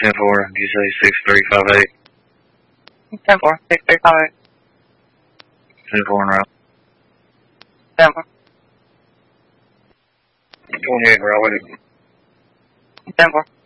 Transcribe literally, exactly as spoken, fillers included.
ten four, you say six three five eight? ten four, six three five eight. ten four en route. ten four. twenty-eight en route, wait. ten four.